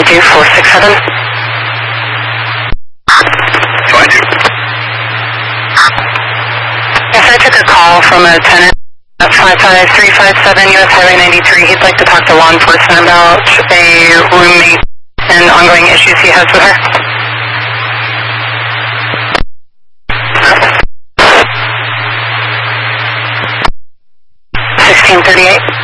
22467. 22. Yes, I took a call from a tenant at 55357 US Highway 93. He'd like to talk to law enforcement about a roommate and ongoing issues he has with her. 1638.